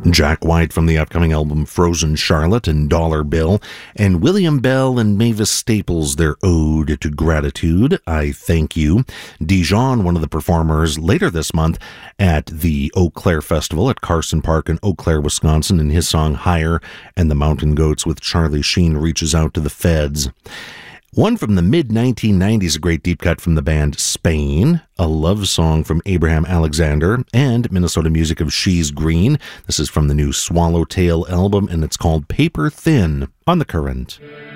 Jack White from the upcoming album Frozen Charlotte and Dollar Bill, and William Bell and Mavis Staples, their Ode to Gratitude, I Thank You. Dijon, one of the performers later this month at the Eau Claire Festival at Carson Park in Eau Claire, Wisconsin, and his song Higher, and the Mountain Goats with Charlie Sheen reaches out to the feds. One from the mid-1990s, a great deep cut from the band Spain, a love song from Abraham Alexander, and Minnesota music of She's Green. This is from the new Swallowtail album, and it's called Paper Thin on The Current.